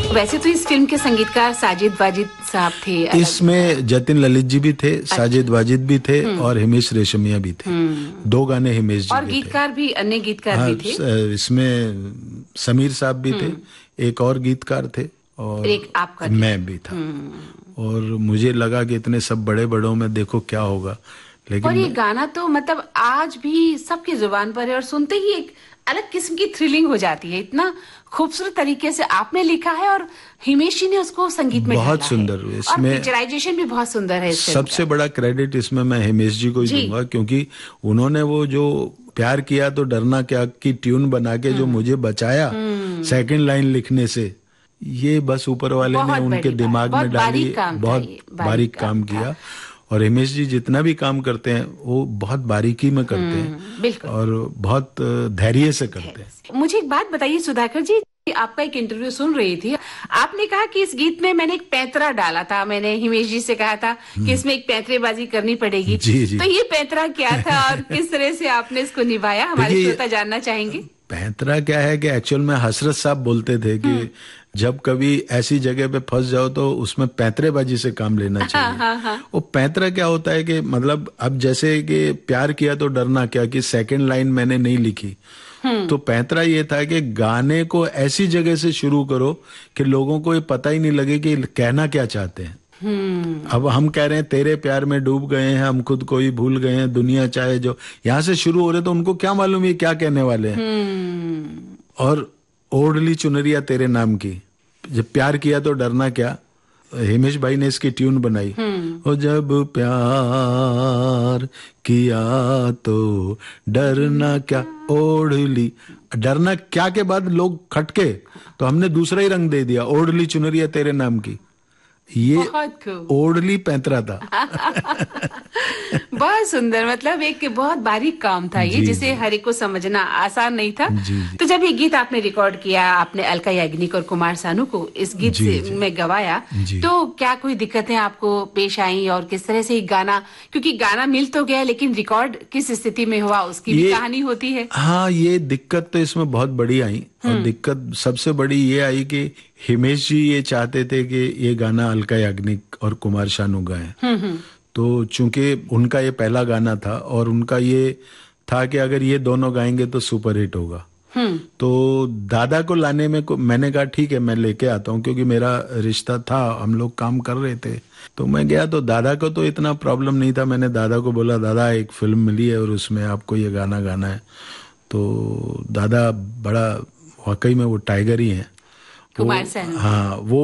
वैसे तो इस फिल्म के संगीतकार साजिद वाजिद साहब थे। इसमें जतिन ललित जी भी थे, साजिद वाजिद भी थे और हिमेश रेशमिया भी थे। 2 गाने हिमेश जी और के गीतकार भी, अन्य गीतकार भी थे। इसमें समीर साहब भी थे, एक और गीतकार थे और एक आपका मैं भी था। और मुझे लगा कि इतने सब बड़े बड़ों में देखो क्या होगा, लेकिन और ये गाना तो मतलब आज भी सबकी जुबान पर है और सुनते ही एक अलग किस्म की थ्रिलिंग हो जाती है। इतना खूबसूरत तरीके से आपने लिखा है और हिमेश जी ने उसको संगीत में बहुत ढाला सुंदर है। इसमें और पिक्चराइजेशन भी बहुत सुंदर है इस फिल्म सबसे बड़ा क्रेडिट इसमें मैं हिमेश जी को ही दूंगा, क्योंकि उन्होंने वो जो प्यार किया तो डरना क्या की ट्यून बना के जो मुझे बचाया सेकंड लाइन लिखने से, ये बस ऊपर वाले ने उनके दिमाग में डाली। बहुत बारीक काम किया। और हिमेश जी जितना भी काम करते हैं वो बहुत बारीकी में करते हैं और बहुत धैर्य से करते हैं। मुझे एक बात बताइए सुधाकर जी, आपका एक इंटरव्यू सुन रही थी, आपने कहा कि इस गीत में मैंने एक पैंतरा डाला था। मैंने हिमेश जी से कहा था कि इसमें एक पैंतरेबाजी करनी पड़ेगी। जी। तो ये पैंतरा क्या था और किस तरह से आपने इसको निभाया, हमारे श्रोता जानना चाहेंगे। पैंतरा क्या है कि एक्चुअल में हसरत साहब बोलते थे कि जब कभी ऐसी जगह पे फंस जाओ तो उसमें पैंतरेबाजी से काम लेना चाहिए। वो पैंतरा क्या होता है कि मतलब अब जैसे कि प्यार किया तो डरना क्या की सेकंड लाइन मैंने नहीं लिखी, तो पैंतरा ये था कि गाने को ऐसी जगह से शुरू करो कि लोगों को ये पता ही नहीं लगे कि कहना क्या चाहते हैं। अब हम कह रहे हैं तेरे प्यार में डूब गए हैं हम, खुद को ही भूल गए हैं, दुनिया चाहे जो, यहाँ से शुरू हो रहे तो उनको क्या मालूम ये क्या कहने वाले हैं। और ओढ़ली चुनरिया तेरे नाम की, जब प्यार किया तो डरना क्या, हिमेश भाई ने इसकी ट्यून बनाई। और जब प्यार किया तो डरना क्या, ओढ़ली, डरना क्या के बाद लोग खटके तो हमने दूसरा ही रंग दे दिया, ओढ़ली चुनरिया तेरे नाम की। ये ओढ़ली पैंतरा था। बहुत सुंदर, मतलब एक बहुत बारीक काम था ये, जिसे हर एक को समझना आसान नहीं था। तो जब ये गीत आपने रिकॉर्ड किया, आपने अलका याग्निक और कुमार सानू को इस गीत में गवाया, तो क्या कोई दिक्कतें आपको पेश आई और किस तरह से गाना, क्योंकि गाना मिल तो गया लेकिन रिकॉर्ड किस स्थिति में हुआ उसकी भी कहानी होती है। हाँ, ये दिक्कत तो इसमें बहुत बड़ी आई और दिक्कत सबसे बड़ी ये आई कि हिमेश जी ये चाहते थे कि ये गाना अलका याग्निक और कुमार शानू गाएं। तो चूंकि उनका ये पहला गाना था और उनका ये था कि अगर ये दोनों गाएंगे तो सुपर हिट होगा। तो दादा को लाने में मैंने कहा ठीक है मैं लेके आता हूँ, क्योंकि मेरा रिश्ता था, हम लोग काम कर रहे थे। तो मैं गया तो दादा को तो इतना प्रॉब्लम नहीं था। मैंने दादा को बोला दादा एक फिल्म मिली है और उसमें आपको ये गाना गाना है। तो दादा बड़ा वाकई में वो टाइगर ही है। कुमार सानू। हाँ, वो